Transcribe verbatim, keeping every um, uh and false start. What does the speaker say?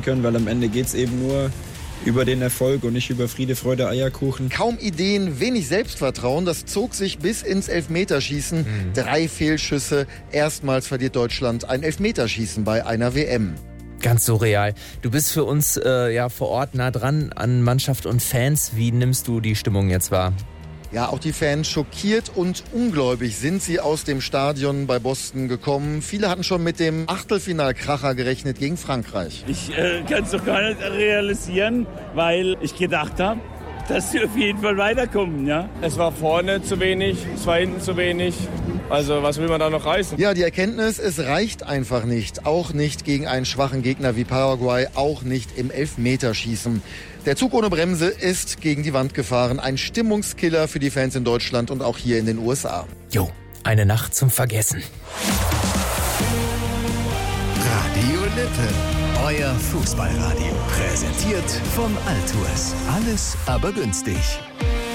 können, weil am Ende geht es eben nur über den Erfolg und nicht über Friede, Freude, Eierkuchen. Kaum Ideen, wenig Selbstvertrauen, das zog sich bis ins Elfmeterschießen. Mhm. Drei Fehlschüsse, erstmals verliert Deutschland ein Elfmeterschießen bei einer W M. Ganz surreal. Du bist für uns äh, ja vor Ort nah dran an Mannschaft und Fans. Wie nimmst du die Stimmung jetzt wahr? Ja, auch die Fans schockiert und ungläubig sind sie aus dem Stadion bei Boston gekommen. Viele hatten schon mit dem Achtelfinalkracher gerechnet gegen Frankreich. Ich äh, kann es doch gar nicht realisieren, weil ich gedacht habe, dass sie auf jeden Fall weiterkommen. Ja? Es war vorne zu wenig, es war hinten zu wenig. Also was will man da noch reißen? Ja, die Erkenntnis, es reicht einfach nicht. Auch nicht gegen einen schwachen Gegner wie Paraguay, auch nicht im Elfmeterschießen. Der Zug ohne Bremse ist gegen die Wand gefahren. Ein Stimmungskiller für die Fans in Deutschland und auch hier in den U S A. Jo, eine Nacht zum Vergessen. Radio Lippe, euer Fußballradio. Präsentiert von Altours. Alles aber günstig.